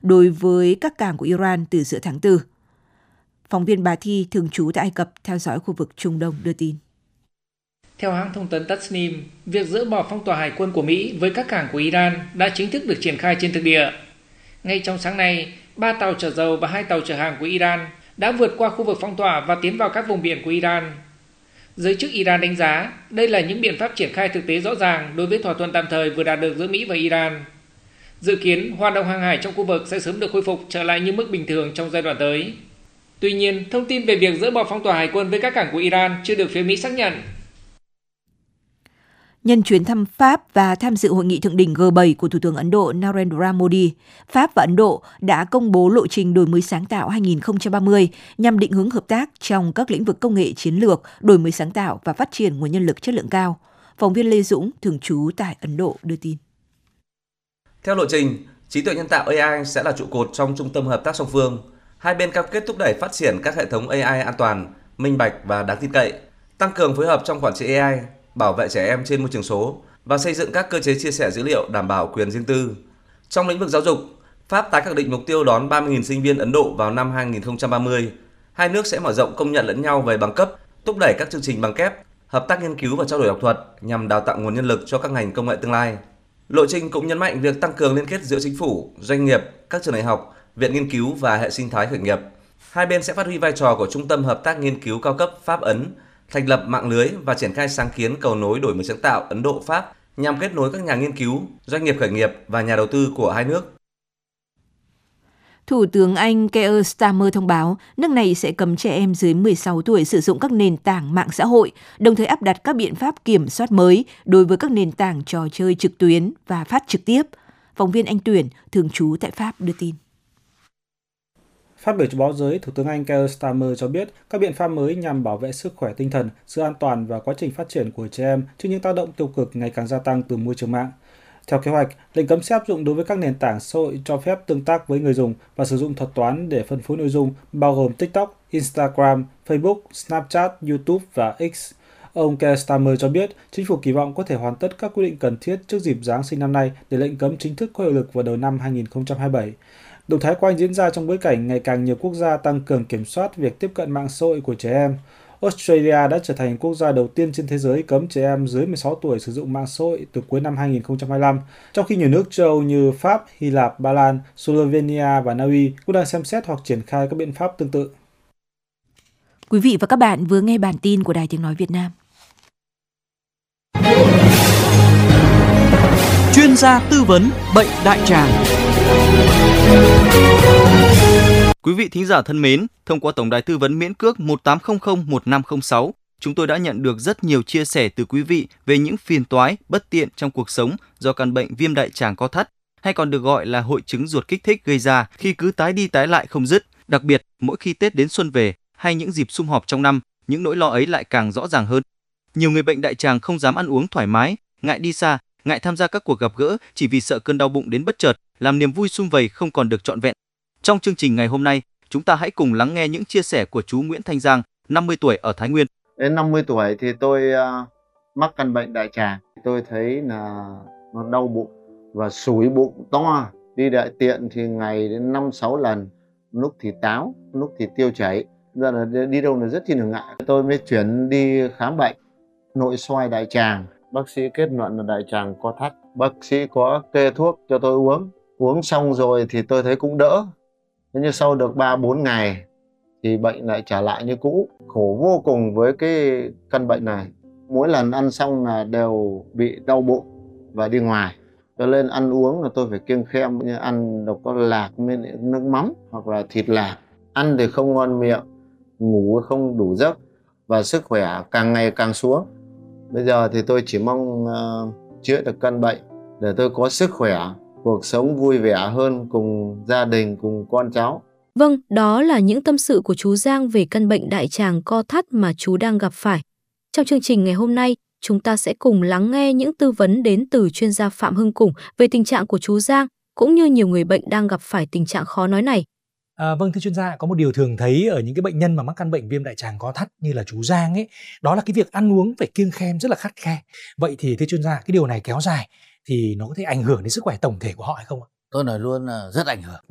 đối với các cảng của Iran từ giữa tháng 4. Phóng viên Bà Thi, thường trú tại Ai Cập, theo dõi khu vực Trung Đông đưa tin. Theo hãng thông tấn Tasnim, việc dỡ bỏ phong tỏa hải quân của Mỹ với các cảng của Iran đã chính thức được triển khai trên thực địa. Ngay trong sáng nay, 3 tàu chở dầu và 2 tàu chở hàng của Iran đã vượt qua khu vực phong tỏa và tiến vào các vùng biển của Iran. Giới chức Iran đánh giá đây là những biện pháp triển khai thực tế rõ ràng đối với thỏa thuận tạm thời vừa đạt được giữa Mỹ và Iran. Dự kiến, hoạt động hàng hải trong khu vực sẽ sớm được khôi phục trở lại như mức bình thường trong giai đoạn tới. Tuy nhiên, thông tin về việc dỡ bỏ phong tỏa hải quân với các cảng của Iran chưa được phía Mỹ xác nhận. Nhân chuyến thăm Pháp và tham dự hội nghị thượng đỉnh G7 của Thủ tướng Ấn Độ Narendra Modi, Pháp và Ấn Độ đã công bố lộ trình đổi mới sáng tạo 2030 nhằm định hướng hợp tác trong các lĩnh vực công nghệ chiến lược, đổi mới sáng tạo và phát triển nguồn nhân lực chất lượng cao. Phóng viên Lê Dũng, thường trú tại Ấn Độ đưa tin. Theo lộ trình, trí tuệ nhân tạo AI sẽ là trụ cột trong trung tâm hợp tác song phương. Hai bên cam kết thúc đẩy phát triển các hệ thống AI an toàn, minh bạch và đáng tin cậy, tăng cường phối hợp trong quản trị AI, bảo vệ trẻ em trên môi trường số và xây dựng các cơ chế chia sẻ dữ liệu đảm bảo quyền riêng tư. Trong lĩnh vực giáo dục, Pháp tái khẳng định mục tiêu đón 30.000 sinh viên Ấn Độ vào năm 2030. Hai nước sẽ mở rộng công nhận lẫn nhau về bằng cấp, thúc đẩy các chương trình bằng kép, hợp tác nghiên cứu và trao đổi học thuật nhằm đào tạo nguồn nhân lực cho các ngành công nghệ tương lai. Lộ trình cũng nhấn mạnh việc tăng cường liên kết giữa chính phủ, doanh nghiệp, các trường đại học, viện nghiên cứu và hệ sinh thái khởi nghiệp. Hai bên sẽ phát huy vai trò của Trung tâm Hợp tác Nghiên cứu cao cấp Pháp-Ấn, thành lập mạng lưới và triển khai sáng kiến cầu nối đổi mới sáng tạo Ấn Độ-Pháp nhằm kết nối các nhà nghiên cứu, doanh nghiệp khởi nghiệp và nhà đầu tư của hai nước. Thủ tướng Anh Keir Starmer thông báo nước này sẽ cấm trẻ em dưới 16 tuổi sử dụng các nền tảng mạng xã hội, đồng thời áp đặt các biện pháp kiểm soát mới đối với các nền tảng trò chơi trực tuyến và phát trực tiếp. Phóng viên Anh Tuyển, thường trú tại Pháp đưa tin. Phát biểu cho báo giới, Thủ tướng Anh Keir Starmer cho biết các biện pháp mới nhằm bảo vệ sức khỏe tinh thần, sự an toàn và quá trình phát triển của trẻ em trước những tác động tiêu cực ngày càng gia tăng từ môi trường mạng. Theo kế hoạch, lệnh cấm sẽ áp dụng đối với các nền tảng xã hội cho phép tương tác với người dùng và sử dụng thuật toán để phân phối nội dung, bao gồm TikTok, Instagram, Facebook, Snapchat, YouTube và X. Ông Keir Starmer cho biết chính phủ kỳ vọng có thể hoàn tất các quy định cần thiết trước dịp Giáng sinh năm nay để lệnh cấm chính thức có hiệu lực vào đầu năm 2027. Động thái của Anh diễn ra trong bối cảnh ngày càng nhiều quốc gia tăng cường kiểm soát việc tiếp cận mạng xã hội của trẻ em. Australia đã trở thành quốc gia đầu tiên trên thế giới cấm trẻ em dưới 16 tuổi sử dụng mạng xã hội từ cuối năm 2025, trong khi nhiều nước châu Âu như Pháp, Hy Lạp, Ba Lan, Slovenia và Na Uy cũng đang xem xét hoặc triển khai các biện pháp tương tự. Quý vị và các bạn vừa nghe bản tin của Đài Tiếng Nói Việt Nam. Chuyên gia tư vấn bệnh đại tràng. Quý vị thính giả thân mến, thông qua tổng đài tư vấn miễn cước 1800 1506, chúng tôi đã nhận được rất nhiều chia sẻ từ quý vị về những phiền toái, bất tiện trong cuộc sống do căn bệnh viêm đại tràng co thắt, hay còn được gọi là hội chứng ruột kích thích gây ra khi cứ tái đi tái lại không dứt. Đặc biệt, mỗi khi Tết đến xuân về hay những dịp sum họp trong năm, những nỗi lo ấy lại càng rõ ràng hơn. Nhiều người bệnh đại tràng không dám ăn uống thoải mái, ngại đi xa, ngại tham gia các cuộc gặp gỡ chỉ vì sợ cơn đau bụng đến bất chợt, làm niềm vui sum vầy không còn được trọn vẹn. Trong chương trình ngày hôm nay, chúng ta hãy cùng lắng nghe những chia sẻ của chú Nguyễn Thanh Giang, 50 tuổi ở Thái Nguyên. Đến 50 tuổi thì tôi mắc căn bệnh đại tràng. Tôi thấy là nó đau bụng và sủi bụng to. Đi đại tiện thì ngày đến 5-6 lần, lúc thì táo, lúc thì tiêu chảy. Giờ là đi đâu là rất chi là ngại. Tôi mới chuyển đi khám bệnh nội soi đại tràng. Bác sĩ kết luận là đại tràng co thắt. Bác sĩ có kê thuốc cho tôi uống. Uống xong rồi thì tôi thấy cũng đỡ. Thế nhưng sau được 3-4 ngày thì bệnh lại trở lại như cũ. Khổ vô cùng với cái căn bệnh này. Mỗi lần ăn xong là đều bị đau bụng và đi ngoài. Cho nên ăn uống là tôi phải kiêng khem, như ăn độc có lạc với nước mắm hoặc là thịt lạc. Ăn thì không ngon miệng, ngủ không đủ giấc và sức khỏe càng ngày càng xuống. Bây giờ thì tôi chỉ mong chữa được căn bệnh để tôi có sức khỏe, cuộc sống vui vẻ hơn cùng gia đình, cùng con cháu. Vâng, đó là những tâm sự của chú Giang về căn bệnh đại tràng co thắt mà chú đang gặp phải. Trong chương trình ngày hôm nay, chúng ta sẽ cùng lắng nghe những tư vấn đến từ chuyên gia Phạm Hưng Củng về tình trạng của chú Giang, cũng như nhiều người bệnh đang gặp phải tình trạng khó nói này. Vâng, thưa chuyên gia, có một điều thường thấy ở những cái bệnh nhân mà mắc căn bệnh viêm đại tràng co thắt như là chú Giang ấy, đó là cái việc ăn uống phải kiêng khem rất là khắt khe. Vậy thì thưa chuyên gia, cái điều này kéo dài thì nó có thể ảnh hưởng đến sức khỏe tổng thể của họ hay không ạ? Tôi nói luôn là rất ảnh hưởng.